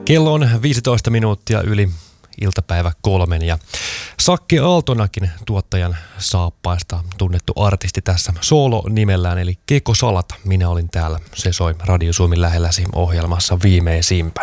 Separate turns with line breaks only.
Kello on 15 minuuttia yli iltapäivä 3 ja Sakke Aaltonakin tuottajan saappaista tunnettu artisti tässä soolo-nimellään eli Keko Salata. Minä olin täällä, se soi Radio Suomi lähelläsi ohjelmassa viimeisimpänä.